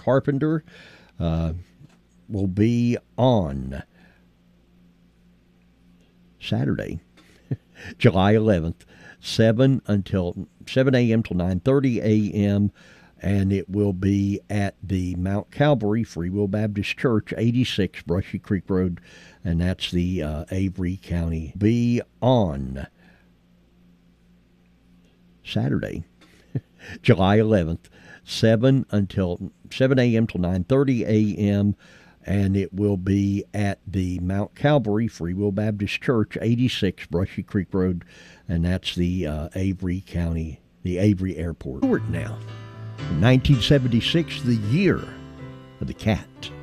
Carpenter will be on Saturday, July 11th, 7 a.m. till 9:30 a.m., and it will be at the Mount Calvary Free Will Baptist Church, 86 Brushy Creek Road, and that's the Avery County. Be on Saturday, July 11th, 7 a.m. till 9:30 a.m., and it will be at the Mount Calvary Free Will Baptist Church, 86 Brushy Creek Road, and that's the Avery County, the Avery Airport. Now, 1976, the year of the cat.